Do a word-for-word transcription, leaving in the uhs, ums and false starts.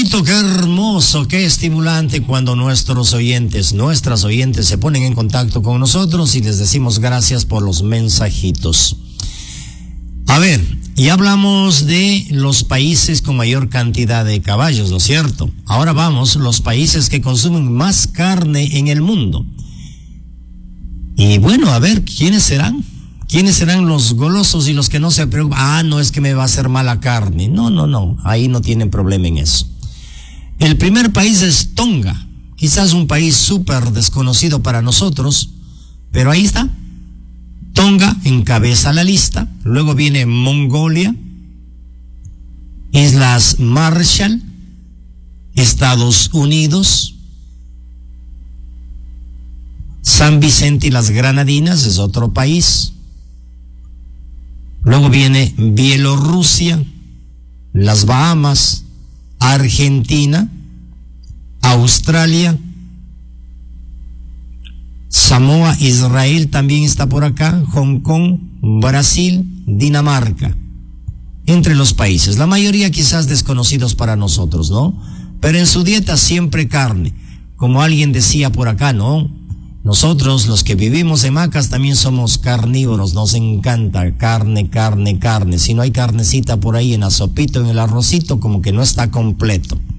bonito, qué hermoso, qué estimulante cuando nuestros oyentes, nuestras oyentes se ponen en contacto con nosotros y les decimos gracias por los mensajitos. A ver, ya hablamos de los países con mayor cantidad de caballos, ¿no es cierto? Ahora vamos, los países que consumen más carne en el mundo. Y bueno, a ver, ¿quiénes serán? ¿Quiénes serán los golosos y los que no se preocupan? Ah, no es que me va a hacer mala carne. No, no, no, ahí no tienen problema en eso. El primer país es Tonga, quizás un país súper desconocido para nosotros, pero ahí está. Tonga encabeza la lista, luego viene Mongolia, Islas Marshall, Estados Unidos, San Vicente y las Granadinas es otro país. Luego viene Bielorrusia, las Bahamas, Argentina, Australia, Samoa, Israel también está por acá, Hong Kong, Brasil, Dinamarca, entre los países. La mayoría quizás desconocidos para nosotros, ¿no? Pero en su dieta siempre carne. Como alguien decía por acá, ¿no? Nosotros, los que vivimos en Macas, también somos carnívoros, nos encanta carne, carne, carne. Si no hay carnecita por ahí en la sopita, en el arrocito, como que no está completo.